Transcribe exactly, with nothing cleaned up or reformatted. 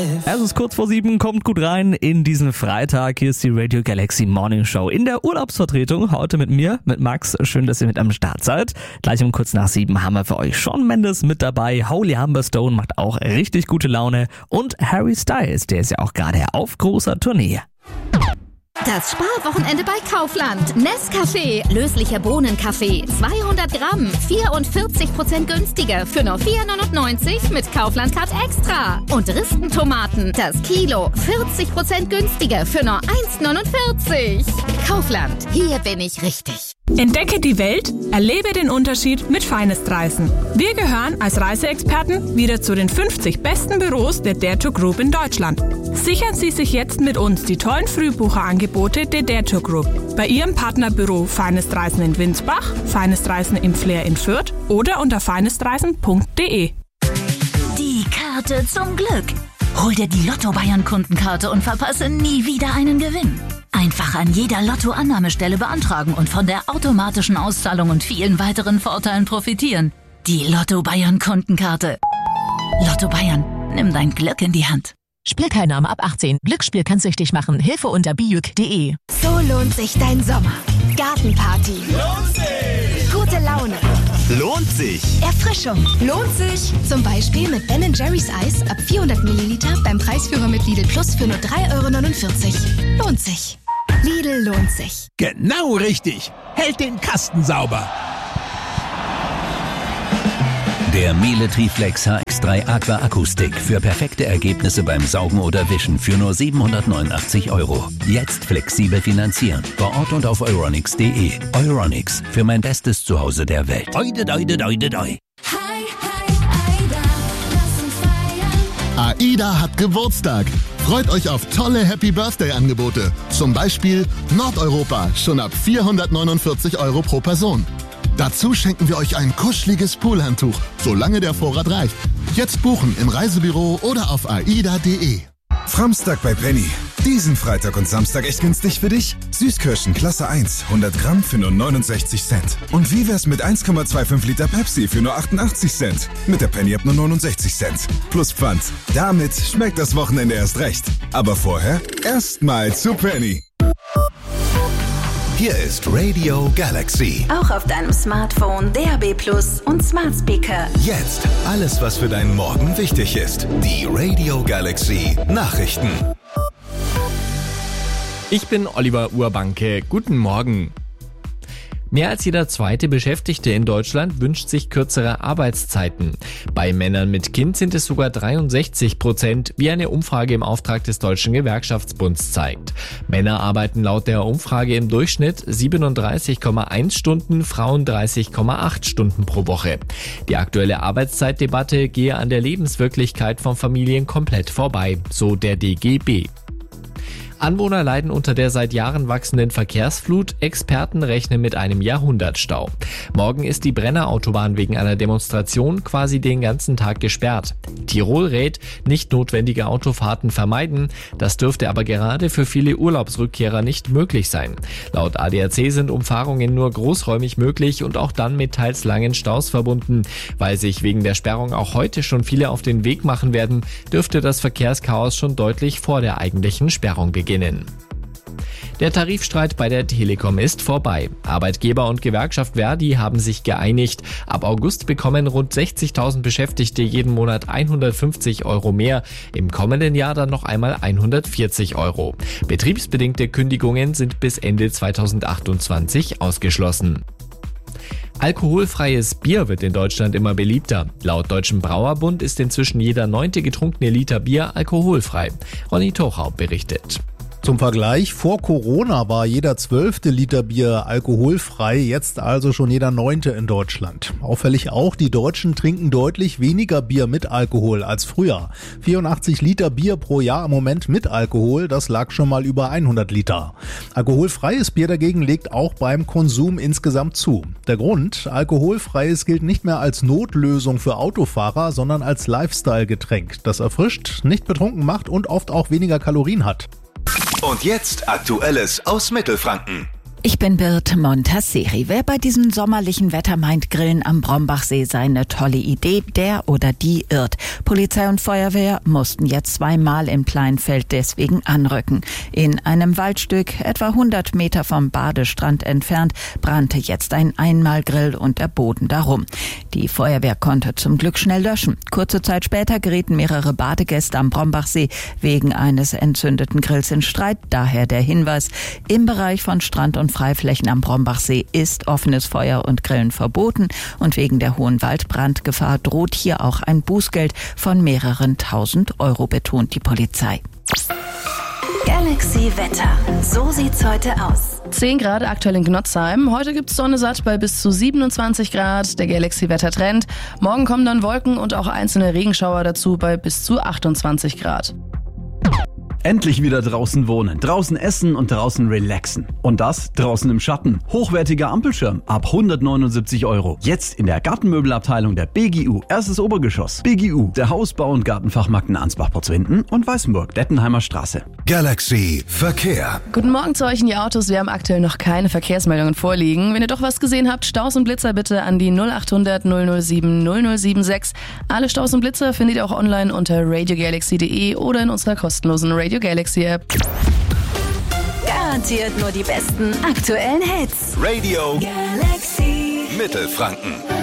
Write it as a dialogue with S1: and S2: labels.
S1: Es ist kurz vor sieben, kommt gut rein in diesen Freitag. Hier ist die Radio Galaxy Morning Show in der Urlaubsvertretung. Heute mit mir, mit Max. Schön, dass ihr mit am Start seid. Gleich um kurz nach sieben haben wir für euch Shawn Mendes mit dabei. Holy Humberstone macht auch richtig gute Laune. Und Harry Styles, der ist ja auch gerade auf großer Tournee.
S2: Das Sparwochenende bei Kaufland. Nescafé, löslicher Bohnenkaffee, zweihundert Gramm, vierundvierzig Prozent günstiger für nur vier neunundneunzig mit Kaufland Card Extra. Und Ristentomaten, das Kilo, vierzig Prozent günstiger für nur eins neunundvierzig. Kaufland, hier bin ich richtig.
S3: Entdecke die Welt, erlebe den Unterschied mit Finest Reisen. Wir gehören als Reiseexperten wieder zu den fünfzig besten Büros der Dare to Group in Deutschland. Sichern Sie sich jetzt mit uns die tollen Frühbucherangebote der Dare to Group. Bei Ihrem Partnerbüro Finest Reisen in Winsbach, Finest Reisen im Flair in Fürth oder unter finestreisen punkt de.
S4: Die Karte zum Glück. Hol dir die Lotto-Bayern-Kundenkarte und verpasse nie wieder einen Gewinn. Einfach an jeder Lotto-Annahmestelle beantragen und von der automatischen Auszahlung und vielen weiteren Vorteilen profitieren. Die Lotto-Bayern-Kundenkarte. Lotto Bayern, nimm dein Glück in die Hand.
S5: Spielteilnahme ab achtzehn. Glücksspiel kann süchtig machen. Hilfe unter bijuk punkt de.
S6: So lohnt sich dein Sommer. Gartenparty.
S7: Lohnt sich.
S6: Gute Laune.
S7: Lohnt sich.
S6: Erfrischung. Lohnt sich. Zum Beispiel mit Ben Jerry's Eis ab vierhundert Milliliter beim Preisführer mit Lidl Plus für nur drei Euro neunundvierzig. Lohnt sich. Lidl lohnt sich.
S8: Genau richtig. Hält den Kasten sauber.
S9: Der Miele Triflex H X drei Aqua Akustik für perfekte Ergebnisse beim Saugen oder Wischen für nur siebenhundertneunundachtzig Euro. Jetzt flexibel finanzieren. Vor Ort und auf euronics punkt de. Euronics, für mein bestes Zuhause der Welt. Oide, oide, oide, oide.
S10: AIDA hat Geburtstag. Freut euch auf tolle Happy-Birthday-Angebote. Zum Beispiel Nordeuropa, schon ab vierhundertneunundvierzig Euro pro Person. Dazu schenken wir euch ein kuscheliges Poolhandtuch, solange der Vorrat reicht. Jetzt buchen im Reisebüro oder auf aida punkt de.
S11: Framstag bei Penny. Diesen Freitag und Samstag echt günstig für dich? Süßkirschen Klasse eins, hundert Gramm für nur neunundsechzig Cent. Und wie wär's mit eins Komma fünfundzwanzig Liter Pepsi für nur achtundachtzig Cent? Mit der Penny App nur neunundsechzig Cent. Plus Pfand. Damit schmeckt das Wochenende erst recht. Aber vorher erstmal zu Penny.
S12: Hier ist Radio Galaxy.
S4: Auch auf deinem Smartphone, D A B Plus und Smart Speaker.
S12: Jetzt alles, was für deinen Morgen wichtig ist. Die Radio Galaxy Nachrichten.
S13: Ich bin Oliver Urbanke. Guten Morgen. Mehr als jeder zweite Beschäftigte in Deutschland wünscht sich kürzere Arbeitszeiten. Bei Männern mit Kind sind es sogar dreiundsechzig Prozent, wie eine Umfrage im Auftrag des Deutschen Gewerkschaftsbunds zeigt. Männer arbeiten laut der Umfrage im Durchschnitt siebenunddreißig Komma eins Stunden, Frauen dreißig Komma acht Stunden pro Woche. Die aktuelle Arbeitszeitdebatte gehe an der Lebenswirklichkeit von Familien komplett vorbei, so der D G B. Anwohner leiden unter der seit Jahren wachsenden Verkehrsflut. Experten rechnen mit einem Jahrhundertstau. Morgen ist die Brennerautobahn wegen einer Demonstration quasi den ganzen Tag gesperrt. Tirol rät, nicht notwendige Autofahrten vermeiden. Das dürfte aber gerade für viele Urlaubsrückkehrer nicht möglich sein. Laut A D A C sind Umfahrungen nur großräumig möglich und auch dann mit teils langen Staus verbunden. Weil sich wegen der Sperrung auch heute schon viele auf den Weg machen werden, dürfte das Verkehrschaos schon deutlich vor der eigentlichen Sperrung beginnen. Der Tarifstreit bei der Telekom ist vorbei. Arbeitgeber und Gewerkschaft Verdi haben sich geeinigt. Ab August bekommen rund sechzigtausend Beschäftigte jeden Monat hundertfünfzig Euro mehr. Im kommenden Jahr dann noch einmal hundertvierzig Euro. Betriebsbedingte Kündigungen sind bis Ende zweitausendachtundzwanzig ausgeschlossen. Alkoholfreies Bier wird in Deutschland immer beliebter. Laut Deutschem Brauerbund ist inzwischen jeder neunte getrunkene Liter Bier alkoholfrei. Ronny Tochau berichtet.
S14: Zum Vergleich, vor Corona war jeder zwölfte Liter Bier alkoholfrei, jetzt also schon jeder neunte in Deutschland. Auffällig auch, die Deutschen trinken deutlich weniger Bier mit Alkohol als früher. vierundachtzig Liter Bier pro Jahr im Moment mit Alkohol, das lag schon mal über hundert Liter. Alkoholfreies Bier dagegen legt auch beim Konsum insgesamt zu. Der Grund, alkoholfreies gilt nicht mehr als Notlösung für Autofahrer, sondern als Lifestyle-Getränk, das erfrischt, nicht betrunken macht und oft auch weniger Kalorien hat.
S12: Und jetzt Aktuelles aus Mittelfranken.
S15: Ich bin Birte Montasseri. Wer bei diesem sommerlichen Wetter meint, Grillen am Brombachsee sei eine tolle Idee, der oder die irrt. Polizei und Feuerwehr mussten jetzt zweimal in Pleinfeld deswegen anrücken. In einem Waldstück, etwa hundert Meter vom Badestrand entfernt, brannte jetzt ein Einmalgrill und der Boden darum. Die Feuerwehr konnte zum Glück schnell löschen. Kurze Zeit später gerieten mehrere Badegäste am Brombachsee wegen eines entzündeten Grills in Streit. Daher der Hinweis, im Bereich von Strand und Freiflächen am Brombachsee ist offenes Feuer und Grillen verboten und wegen der hohen Waldbrandgefahr droht hier auch ein Bußgeld von mehreren tausend Euro, betont die Polizei.
S2: Galaxy Wetter. So sieht's heute aus.
S16: zehn Grad aktuell in Gnotzheim. Heute gibt's Sonne satt bei bis zu siebenundzwanzig Grad. Der Galaxy-Wetter-Trend. Morgen kommen dann Wolken und auch einzelne Regenschauer dazu bei bis zu achtundzwanzig Grad.
S17: Endlich wieder draußen wohnen, draußen essen und draußen relaxen. Und das draußen im Schatten. Hochwertiger Ampelschirm ab hundertneunundsiebzig Euro. Jetzt in der Gartenmöbelabteilung der B G U. Erstes Obergeschoss. B G U, der Hausbau- und Gartenfachmarkt in Ansbach-Potzwinden und Weißenburg, Dettenheimer Straße.
S12: Galaxy Verkehr.
S16: Guten Morgen zu euch in die Autos. Wir haben aktuell noch keine Verkehrsmeldungen vorliegen. Wenn ihr doch was gesehen habt, Staus und Blitzer bitte an die null achthundert null null sieben null null sieben sechs. Alle Staus und Blitzer findet ihr auch online unter radio galaxy punkt de oder in unserer kostenlosen Radio Galaxy App.
S2: Garantiert nur die besten aktuellen Hits.
S12: Radio
S2: Galaxy
S12: Mittelfranken.